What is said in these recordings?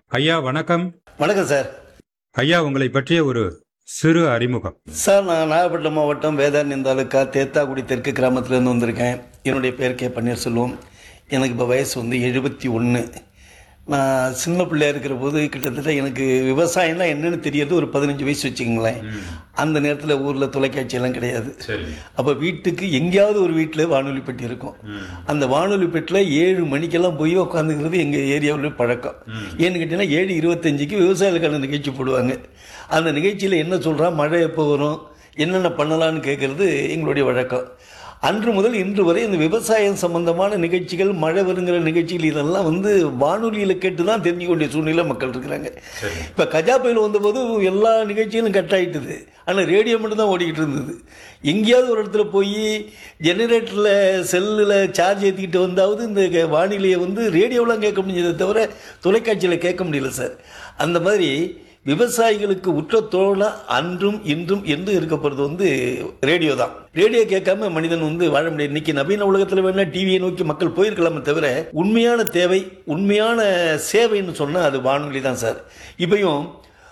ஐயா வணக்கம். வணக்கம் சார். ஐயா உங்களை பற்றிய ஒரு சிறு அறிமுகம். சார், நான் நாகப்பட்டினம் மாவட்டம் வேதாரண்யம் தாலுக்கா தேத்தாக்குடி தெற்கு கிராமத்திலேருந்து வந்திருக்கேன். என்னுடைய பேர் கே பன்னீர்செல்வம். எனக்கு இப்போ வயசு 71. நான் சின்ன பிள்ளையா இருக்கிற போது கிட்டத்தட்ட எனக்கு விவசாயம்னா என்னென்னு தெரியறது ஒரு 15 வயசு வச்சுக்கோங்களேன். அந்த நேரத்தில் ஊரில் தொலைக்காட்சியெல்லாம் கிடையாது. அப்போ வீட்டுக்கு எங்கேயாவது ஒரு வீட்டில் வானொலி பெட்டி இருக்கும். அந்த வானொலி பெட்டியில் 7 மணிக்கெல்லாம் போய் உட்காந்துக்கிறது எங்கள் ஏரியாவில் பழக்கம். ஏன்னு கேட்டிங்கன்னா 7:25க்கு விவசாயிகளுக்கான நிகழ்ச்சி போடுவாங்க. அந்த நிகழ்ச்சியில் என்ன சொல்கிறா, மழை எப்போ வரும், என்னென்ன பண்ணலான்னு கேட்குறது எங்களுடைய வழக்கம். அன்று முதல் இன்று வரை இந்த விவசாயம் சம்பந்தமான நிகழ்ச்சிகள், மழை வருங்கிற நிகழ்ச்சிகள் இதெல்லாம் வானொலியில் கேட்டு தான் தெரிஞ்சுக்க வேண்டிய சூழ்நிலை மக்கள் இருக்கிறாங்க. இப்போ கஜா புயல் வந்தபோது எல்லா நிகழ்ச்சிகளும் கட் ஆகிட்டுது. ஆனால் ரேடியோ மட்டும் தான் ஓடிக்கிட்டு இருந்தது. எங்கேயாவது ஒரு இடத்துல போய் ஜெனரேட்டரில் செல்லில் சார்ஜ் ஏற்றிக்கிட்டு வந்தாவது இந்த வானிலையை ரேடியோவெலாம் கேட்க முடிஞ்சதை தவிர தொலைக்காட்சியில் கேட்க முடியல சார். அந்த மாதிரி விவசாயிகளுக்கு உற்ற தோழா அன்றும் இன்றும் என்று இருக்கப்படுறது ரேடியோ தான். ரேடியோ கேட்காம மனிதன் வாழ முடியாது. இன்னைக்கு நவீன உலகத்தில் வேணா டிவியை நோக்கி மக்கள் போயிருக்கலாமே தவிர உண்மையான தேவை, உண்மையான சேவைன்னு சொன்னால் அது வானொலி தான் சார். இப்பயும்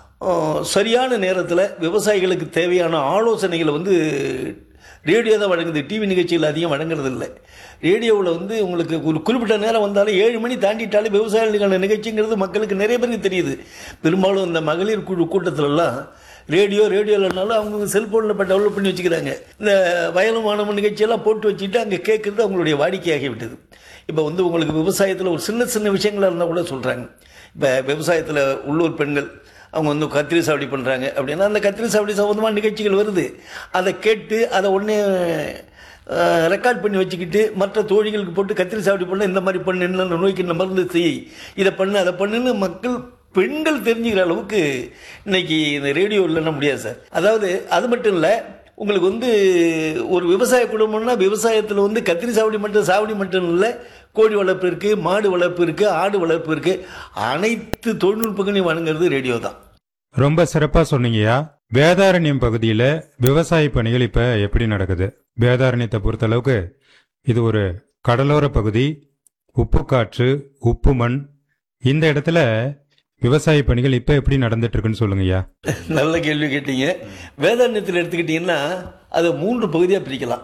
சரியான நேரத்தில் விவசாயிகளுக்கு தேவையான ஆலோசனைகளை ரேடியோ தான் வழங்குது. டிவி நிகழ்ச்சிகள் அதிகம் வழங்குறது இல்லை. ரேடியோவில் உங்களுக்கு ஒரு குறிப்பிட்ட நேரம் வந்தாலும் 7 மணி தாண்டிட்டாலே விவசாயிகளுக்கான நிகழ்ச்சிங்கிறது மக்களுக்கு நிறைய பேருக்கு தெரியுது. பெரும்பாலும் இந்த மகளிர் குழு கூட்டத்திலலாம் ரேடியோலனாலும் அவங்க செல்ஃபோனில் இப்போ டெவலப் பண்ணி வச்சுக்கிறாங்க. இந்த வயலும் வானமும் நிகழ்ச்சியெல்லாம் போட்டு வச்சுட்டு அங்கே கேட்குறது அவங்களுடைய வாடிக்கையாகி விட்டது. இப்போ உங்களுக்கு விவசாயத்தில் ஒரு சின்ன சின்ன விஷயங்களாக இருந்தால் கூட சொல்கிறாங்க. இப்போ விவசாயத்தில் உள்ளூர் பெண்கள் அவங்க கத்திரி சாவடி பண்ணுறாங்க அப்படின்னா அந்த கத்திரி சாவடி சம்மந்தமான நிகழ்ச்சிகள் வருது. அதை கேட்டு அதை உடனே ரெக்கார்ட் பண்ணி வச்சுக்கிட்டு மற்ற தோழிகளுக்கு போட்டு கத்திரி சாவடி பண்ண இந்த மாதிரி பண்ணு, என்ன நோய்க்கு இந்த மருந்து செய், இதை பண்ணு அதை பண்ணுன்னு மக்கள் பெண்கள் தெரிஞ்சுக்கிற அளவுக்கு இன்னைக்கு இந்த ரேடியோ இல்லைன்னா முடியாது சார். அதாவது அது மட்டும் இல்லை, உங்களுக்கு ஒரு விவசாய குடும்பம்னா விவசாயத்தில் கத்திரி சாவடி மட்டும் இல்லை, கோழி வளர்ப்பு இருக்குது, மாடு வளர்ப்பு இருக்குது, ஆடு வளர்ப்பு இருக்குது. அனைத்து தொழில்நுட்பங்களையும் வழங்குறது ரேடியோ தான். ரொம்ப சிறப்பாக சொன்னீங்கய்யா. வேதாரண்யம் பகுதியில் விவசாய பணிகள் இப்போ எப்படி நடக்குது? வேதாரண்யத்தை பொறுத்தளவுக்கு இது ஒரு கடலோர பகுதி, உப்பு காற்று, உப்பு மண். இந்த இடத்துல விவசாய பணிகள் இப்போ எப்படி நடந்துட்டு இருக்குன்னு சொல்லுங்கய்யா. நல்ல கேள்வி கேட்டீங்க. வேதாரண்யத்தில் எடுத்துக்கிட்டீங்கன்னா அதை 3 பகுதியாக பிரிக்கலாம்.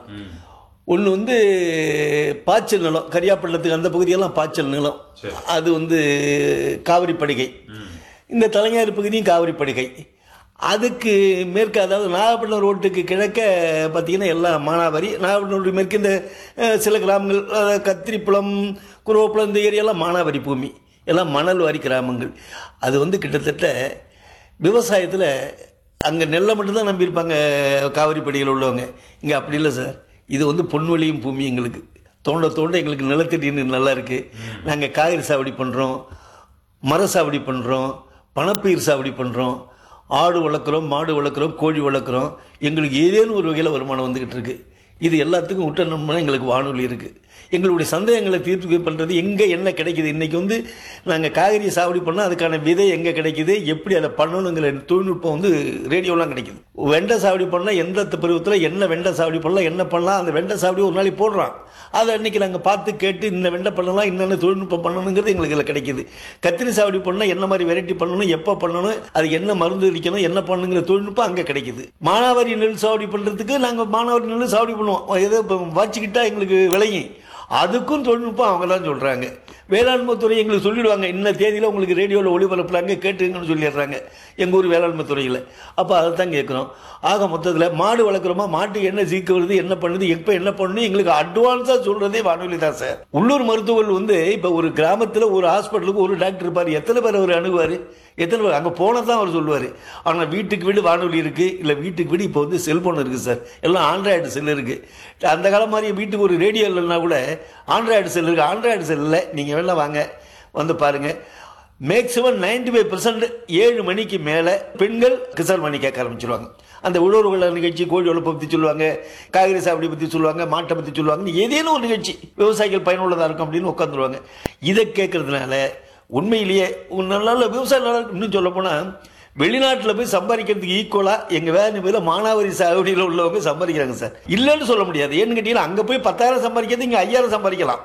ஒன்று பாய்ச்சல் நிலம், கரியாப்பள்ளத்துக்கு அந்த பகுதியெல்லாம் பாய்ச்சல் நிலம், அது காவிரி படுகை. இந்த தலைஞாறு பகுதியும் காவிரி படுகை. அதுக்கு மேற்கு, அதாவது நாகப்பட்டினம் ரோட்டுக்கு கிழக்க பார்த்தீங்கன்னா எல்லாம் மானாவாரி. நாகப்பட்டினம் ரோட்டு மேற்கு இந்த சில கிராமங்கள், கத்திரிப்புலம், குருவப்புலம், இந்த ஏரியாலாம் மானாவாரி பூமி, எல்லாம் மணல் வாரி கிராமங்கள். அது கிட்டத்தட்ட விவசாயத்தில் அங்கே நெல்லை மட்டும்தான் நம்பியிருப்பாங்க காவிரி படுகையில் உள்ளவங்க. இங்கே அப்படி இல்லை சார். இது பொன்வெளியும் பூமி. எங்களுக்கு தோண்ட தோண்ட எங்களுக்கு நிலத்தடி நீர் நல்லா இருக்குது. நாங்கள் காய்கறி சாவடி பண்ணுறோம், மர சாவடி பண்ணுறோம், பணப்பயிர் சாவடி பண்ணுறோம், ஆடு வளர்க்குறோம், மாடு வளர்க்குறோம், கோழி வளர்க்குறோம். எங்களுக்கு ஏதேனும் ஒரு வகையில் வருமானம் வந்துக்கிட்டு இருக்குது. இது எல்லாத்துக்கும் விட்ட நம்பனா எங்களுக்கு வானொலி இருக்குது. எங்களுடைய சந்தேகங்களை தீர்த்து பண்ணுறது எங்கே என்ன கிடைக்குது. இன்றைக்கி நாங்கள் காய்கறி சாவடி பண்ணால் அதுக்கான விதை எங்கே கிடைக்குது, எப்படி அதை பண்ணணுங்கிற தொழில்நுட்பம் ரேடியோலாம் கிடைக்குது. வெண்டை சாவடி பண்ணால் எந்த பருவத்தில் என்ன வெண்டை சாவடி பண்ணலாம், என்ன பண்ணலாம், அந்த வெண்டை சாவடி ஒரு நாளைக்கு போடுறான். அதை அன்றைக்கி நாங்கள் பார்த்து கேட்டு இந்த வெண்டை பண்ணலாம், என்னென்ன தொழில்நுட்பம் பண்ணணுங்கிறது எங்களுக்கு இதில் கிடைக்கிது. கத்திரி சாவடி பண்ணால் என்ன மாதிரி வெரைட்டி பண்ணணும், எப்போ பண்ணணும், அது என்ன மருந்து அடிக்கணும், என்ன பண்ணணுங்கிற தொழில்நுட்பம் அங்கே கிடைக்குது. மானாவாரி நெல் சாவடி பண்ணுறதுக்கு நாங்கள் மானாவாரி நெல் சாவடி பண்ணுவோம். ஏதோ இப்போ வச்சுக்கிட்டா எங்களுக்கு விளையும். அதுக்கும் தொழில்நுட்பம் அவங்க தான் சொல்கிறாங்க. வேளாண்மைத்துறை எங்களுக்கு சொல்லிடுவாங்க, இன்ன தேதியில் உங்களுக்கு ரேடியோவில் ஒளிபரப்புறாங்க, கேட்டுங்கன்னு சொல்லிடுறாங்க எங்கள் ஊர் வேளாண்மைத்துறையில். அப்போ அதை தான் கேட்குறோம். ஆக மொத்தத்தில் மாடு வளர்க்குறோமா, மாட்டுக்கு என்ன சீக்கு வருது, என்ன பண்ணுது, எப்போ என்ன பண்ணணும், எங்களுக்கு அட்வான்ஸாக சொல்கிறதே வானொலி தான் சார். உள்ளூர் மருத்துவர்கள் இப்போ ஒரு கிராமத்தில் ஒரு ஹாஸ்பிட்டலுக்கு ஒரு டாக்டர் இருப்பார். எத்தனை பேர் அவர் அணுகுவார், எத்தனை பேர் அங்கே போனால் தான் அவர் சொல்லுவார். ஆனால் வீட்டுக்கு வீடு வானொலி இருக்குது, இல்லை வீட்டுக்கு வீடு இப்போ செல்ஃபோன் இருக்குது சார். எல்லாம் ஆண்ட்ராய்டு செல் இருக்குது. அந்த காலம் மாதிரி வீட்டுக்கு ஒரு ரேடியோ இல்லைன்னா கூட ஆண்ட்ராய்டு செல் இருக்குது. ஆண்ட்ராய்டு செல்லில் நீங்கள் வெளில வாங்க பாருங்கள். மேக்ஸிமம் 95% 7 மணிக்கு மேலே பெண்கள் கிசான் மணி கேட்க ஆரம்பிச்சிருவாங்க. அந்த உழவுகள் நிகழ்ச்சி, கோழி வளர்ப்பை பற்றி சொல்லுவாங்க, காய்கறி சாவடி பற்றி சொல்லுவாங்க, மாட்டை பற்றி சொல்லுவாங்க. ஏதேனும் ஒரு நிகழ்ச்சி விவசாயிகள் பயனுள்ளதாக இருக்கும் அப்படின்னு உட்காந்துருவாங்க. இதை கேட்கறதுனால உண்மையிலேயே நல்ல விவசாயம் நல்லா இருக்கும். இன்னும் சொல்ல போனால் வெளிநாட்டில் போய் சம்பாதிக்கிறதுக்கு ஈக்குவலாக எங்கள் வேலை மானாவாரி சாவடியில் உள்ளவங்க சம்பாதிக்கிறாங்க சார். இல்லைன்னு சொல்ல முடியாது. ஏன்னு கேட்டீங்கன்னா அங்கே போய் 10,000 சம்பாதிக்கிறது இங்கே 5,000 சம்பாதிக்கலாம்.